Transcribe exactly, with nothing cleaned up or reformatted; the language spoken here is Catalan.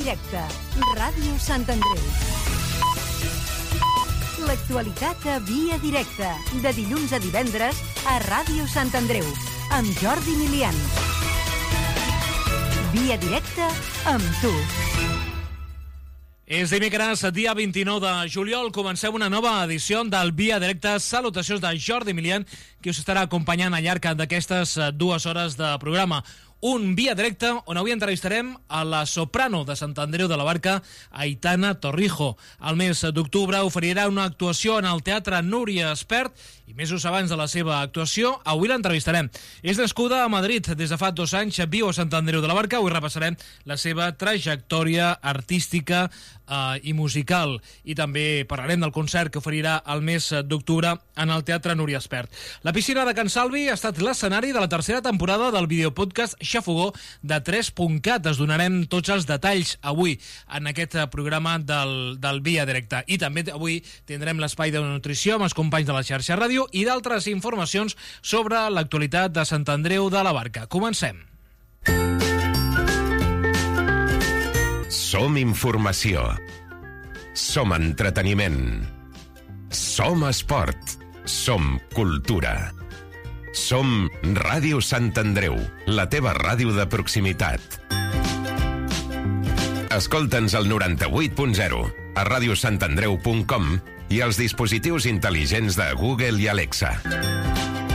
directe. Ràdio Sant Andreu. L'actualitat a Via Directa. De dilluns a divendres a Ràdio Sant Andreu. Amb Jordi Milian. Via Directa amb tu. És dimecres, dia vint-i-nou de juliol. Comencem una nova edició del Via Directa. Salutacions de Jordi Milian, qui us estarà acompanyant al llarg d'aquestes dues hores de programa. Un Via Directe on avui entrevistarem a la soprano de Sant Andreu de la Barca, Aitana Torrijo. Al mes d'octubre oferirà una actuació en el Teatre Núria Espert i mesos abans de la seva actuació, avui l'entrevistarem. És nascuda a Madrid, des de fa dos anys viu a Sant Andreu de la Barca. Avui repassarem la seva trajectòria artística eh, i musical, i també parlarem del concert que oferirà el mes d'octubre en el Teatre Núria Espert. La piscina de Can Salvi ha estat l'escenari de la tercera temporada del videopodcast Xafogó de tres punt cat. Es donarem tots els detalls avui en aquest programa del, del Via Directe. I també avui tindrem l'espai de nutrició amb els companys de la xarxa ràdio i d'altres informacions sobre l'actualitat de Sant Andreu de la Barca. Comencem. Som informació. Som entreteniment. Som esport. Som cultura. Som Ràdio Sant Andreu, la teva ràdio de proximitat. Escolta'ns al noranta-vuit punt zero, a radiosantandreu punt com i als dispositius intel·ligents de Google i Alexa.